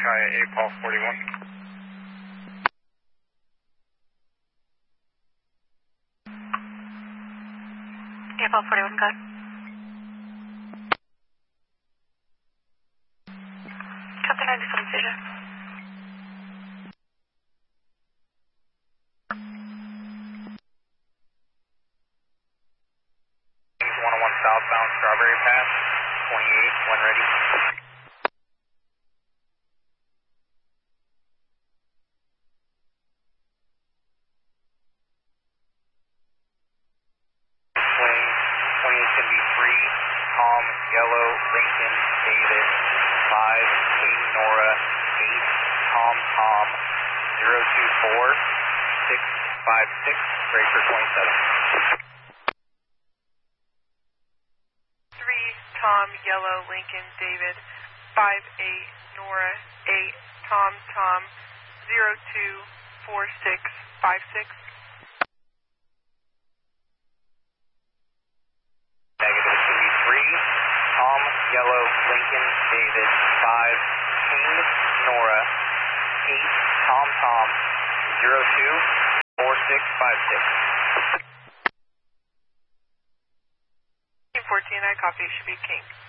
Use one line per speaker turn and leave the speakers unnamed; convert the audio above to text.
Kaya 8 Paul 41.
Paul 41, go ahead. Captain 97 Vision.
Southbound Strawberry Pass, 28, when ready. Swing, 28 can be free, Tom, Yellow, Lincoln, David, 5, Kate, Nora, 8, Tom, 024, 656, breaker 27.
Tom, Yellow, Lincoln, David, 5-8, Nora, 8, Tom, 024656.
Negative 23, Tom, Yellow, Lincoln, David, 5, King, Nora, 8, Tom, 024656.
14, I copy, should be King.